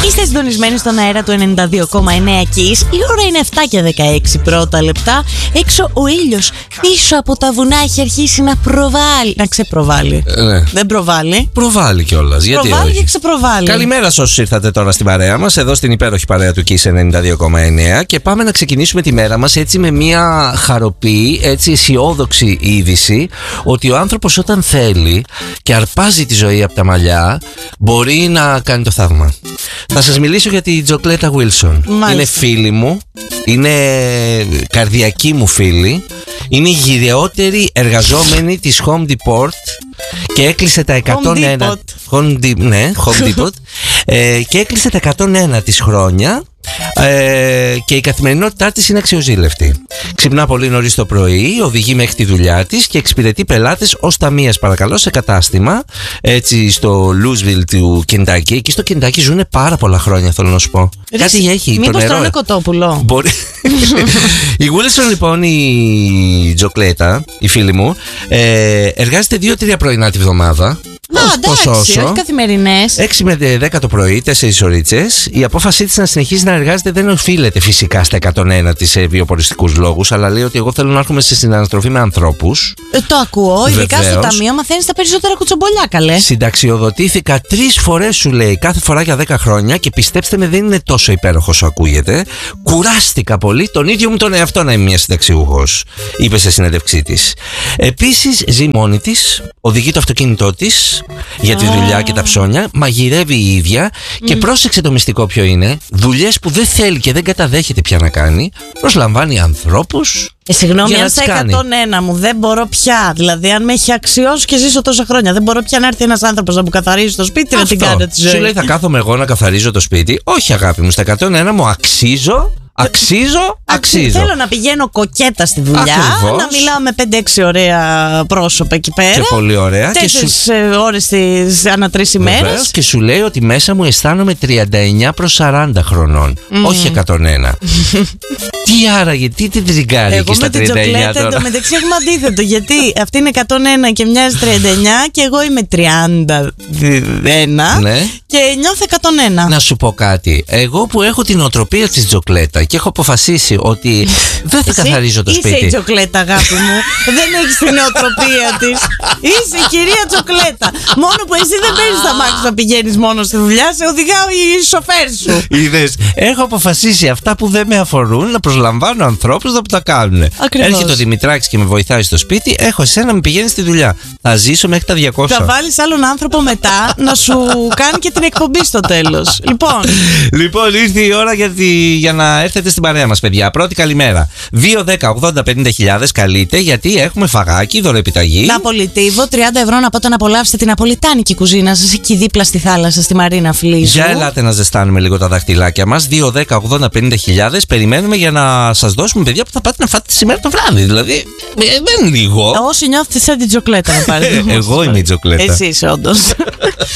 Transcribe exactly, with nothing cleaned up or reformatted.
Είστε συντονισμένοι στον αέρα του ενενήντα δύο κόμμα εννέα Kiss. Η ώρα είναι επτά και δεκαέξι πρώτα λεπτά. Έξω ο ήλιος πίσω από τα βουνά έχει αρχίσει να προβάλλει. Να ξεπροβάλλει. Ε, ναι. Δεν προβάλλει. Προβάλλει κιόλας. Γιατί προβάλλει όχι. και ξεπροβάλλει. Καλημέρα σε όσους ήρθατε τώρα στην παρέα μας, εδώ στην υπέροχη παρέα του Kiss ενενήντα δύο κόμμα εννέα. Και πάμε να ξεκινήσουμε τη μέρα μας έτσι με μια χαροπή, έτσι αισιόδοξη είδηση, ότι ο άνθρωπος όταν θέλει και αρπάζει τη ζωή από τα μαλλιά, μπορεί να κάνει το θαύμα. Θα σας μιλήσω για τη Τζοκλέτα Βίλσον. Είναι φίλη μου, είναι καρδιακή μου φίλη, είναι η γυριότερη εργαζόμενη της Home Depot και έκλεισε τα εκατόν ένα. Home Depot. Ναι, Home Depot. ε, και έκλεισε τα εκατόν ένα της χρόνια. Ε, και η καθημερινότητά της είναι αξιοζήλευτη. Ξυπνά πολύ νωρίς το πρωί, οδηγεί μέχρι τη δουλειά της και εξυπηρετεί πελάτες ως ταμείας, παρακαλώ, σε κατάστημα έτσι στο Λούσβιλ του Κεντάκι. Εκεί στο Κεντάκι ζουν πάρα πολλά χρόνια, θέλω να σου πω. Ρε, κάτι έχει. Μήπως τρώνε κοτόπουλο. Μπορεί. Η Wilson, λοιπόν, η Τζοκλέτα, η φίλη μου, ε, εργάζεται δύο-τρία πρωινά τη βδομάδα. Α, εντάξει, όχι καθημερινές. έξι με δέκα το πρωί, τέσσερις ωρίτσες. Η απόφασή της να συνεχίσει να εργάζεται δεν οφείλεται φυσικά στα εκατόν ένα της σε βιοποριστικούς λόγους, αλλά λέει ότι εγώ θέλω να έρχομαι σε συναναστροφή με ανθρώπους. Ε, το ακούω. Ειδικά Βεβαίως. στο ταμείο μαθαίνεις τα περισσότερα κουτσομπολιά, καλέ. Συνταξιοδοτήθηκα τρεις φορές, σου λέει, κάθε φορά για δέκα χρόνια και πιστέψτε με, δεν είναι τόσο υπέροχο όσο ακούγεται. Κουράστηκα πολύ τον ίδιο μου τον εαυτό να είμαι μια συνταξιούχος, είπε σε συνέντευξή της. Επίσης, ζει μόνη της, οδηγεί το αυτοκίνητό της για τη δουλειά και τα ψώνια, μαγειρεύει η ίδια και mm. πρόσεξε το μυστικό ποιο είναι. Δουλειές που δεν θέλει και δεν καταδέχεται πια να κάνει, προσλαμβάνει ανθρώπους. Ε, συγγνώμη, αν στα εκατόν ένα μου δεν μπορώ πια, δηλαδή αν με έχει αξιώσει και ζήσω τόσα χρόνια, δεν μπορώ πια να έρθει ένας άνθρωπος να μου καθαρίζει το σπίτι, να την κάνω τη ζωή. Σου λέει, θα κάθομαι εγώ να καθαρίζω το σπίτι. Όχι, αγάπη μου, στα εκατόν ένα μου αξίζω. Αξίζω, αξίζω. Θέλω να πηγαίνω κοκέτα στη δουλειά. Ακριβώς. Να μιλάω με πέντε έξι ωραία πρόσωπα εκεί πέρα. Και πολύ ωραία. Τέσσερις σου... ώρες τις ανά τρεις ημέρες. Και σου λέει ότι μέσα μου αισθάνομαι τριάντα εννιά προς σαράντα χρονών. Mm. Όχι εκατόν ένα. Τι άραγε, τι την τριγκάρει εκεί στα τριάντα εννιά τώρα. Εγώ με την Τζοκλέτα εντωμεταξύ έχουμε αντίθετο. Γιατί αυτή είναι εκατόν ένα και μοιάζει τριάντα εννιά και εγώ είμαι τριάντα ένα. Ναι. Και νιώθω εκατόν ένα. Να σου πω κάτι. Εγώ που έχω την οτροπία της Τζοκλέτα και έχω αποφασίσει ότι δεν θα εσύ καθαρίζω το είσαι σπίτι. Είσαι η Τζοκλέτα, αγάπη μου. Δεν έχεις την νοοτροπία της. Είσαι η κυρία Τζοκλέτα. Μόνο που εσύ δεν παίρνεις τα μάξι να πηγαίνεις μόνο στη δουλειά, σε οδηγάω η σοφέρ σου. Είδες, έχω αποφασίσει αυτά που δεν με αφορούν να προσλαμβάνω ανθρώπους να που τα κάνουν. Ακριβώς. Έρχεται ο Δημητράκης και με βοηθάει στο σπίτι, έχω εσένα να με πηγαίνει στη δουλειά. Θα ζήσω μέχρι τα διακόσια. Θα βάλεις άλλον άνθρωπο μετά να σου κάνει και την εκπομπή στο τέλος. Λοιπόν, λοιπόν ήρθε η ώρα για, τη, για να έρθετε στην παρέα μας, παιδιά. Πρώτη καλημέρα. δύο δέκα ογδόντα πενήντα χιλιάδες καλείτε, γιατί έχουμε φαγάκι, δωρεπιταγή. Ναπολιτίβο, τριάντα ευρώ να πάτε να απολαύσετε την ναπολιτάνικη κουζίνα σας εκεί δίπλα στη θάλασσα, στη Μαρίνα Φλίζου. Για ελάτε να ζεστάνουμε λίγο τα δαχτυλάκια μας. δύο δέκα ογδόντα πενήντα χιλιάδες. Περιμένουμε για να σας δώσουμε, παιδιά, που θα πάτε να φάτε σήμερα το βράδυ. Δηλαδή, δεν είναι λίγο. Όσοι νιώθετε σαν την Τζοκλέτα να πάρετε. Εγώ είμαι η Τζοκλέτα. Εσύ είσαι όντως.